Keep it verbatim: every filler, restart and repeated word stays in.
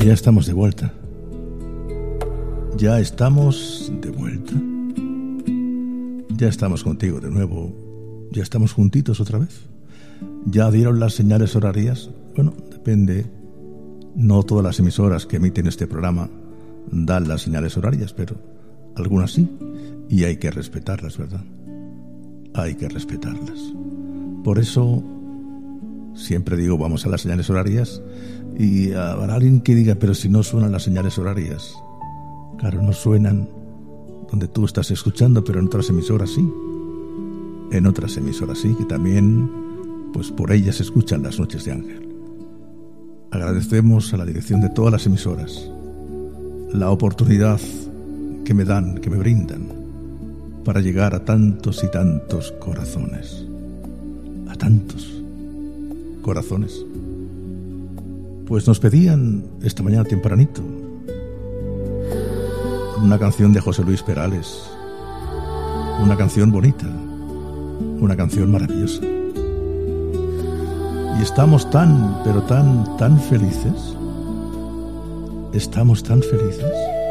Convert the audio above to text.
Ya estamos de vuelta. Ya estamos de vuelta. Ya estamos contigo de nuevo. Ya estamos juntitos otra vez. Ya dieron las señales horarias. Bueno, depende. No todas las emisoras que emiten este programa dan las señales horarias, pero algunas sí. Y hay que respetarlas, ¿verdad? Hay que respetarlas. Por eso siempre digo, vamos a las señales horarias. Y habrá alguien que diga, pero si no suenan las señales horarias. Claro, no suenan donde tú estás escuchando, pero en otras emisoras sí. En otras emisoras sí, que también, pues por ellas se escuchan las noches de Ángel. Agradecemos a la dirección de todas las emisoras la oportunidad que me dan, que me brindan, para llegar a tantos y tantos corazones. A tantos corazones. Pues nos pedían esta mañana tempranito una canción de José Luis Perales, una canción bonita, una canción maravillosa. Y estamos tan, pero tan, tan felices, estamos tan felices,